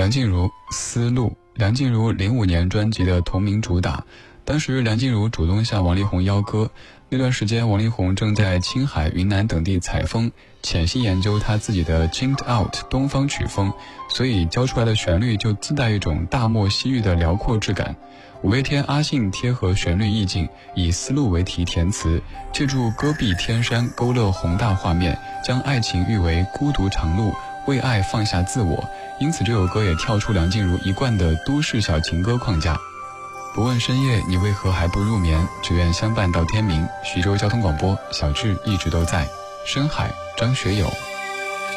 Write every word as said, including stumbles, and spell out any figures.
梁静茹《丝路》，梁静茹零五年专辑的同名主打。当时梁静茹主动向王力宏邀歌，那段时间王力宏正在青海、云南等地采风，潜心研究他自己的 Chinked Out 东方曲风，所以教出来的旋律就自带一种大漠西域的辽阔质感。五月天阿信贴合旋律意境，以丝路为题填词，借助戈壁天山勾勒宏大画面，将爱情誉为孤独长路，为爱放下自我，因此这首歌也跳出梁静茹一贯的都市小情歌框架。不问深夜你为何还不入眠，只愿相伴到天明。徐州交通广播，小智一直都在。深海，张学友。